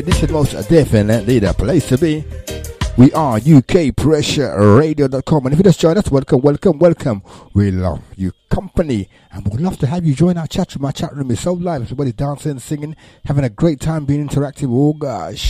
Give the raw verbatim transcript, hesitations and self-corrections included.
This is most definitely the place to be. We are U K Pressure Radio dot com, and if you just join us, welcome, welcome, welcome. We love your company, and we'd love to have you join our chat room. Our chat room is so live. Everybody's dancing, singing, having a great time, being interactive. Oh gosh.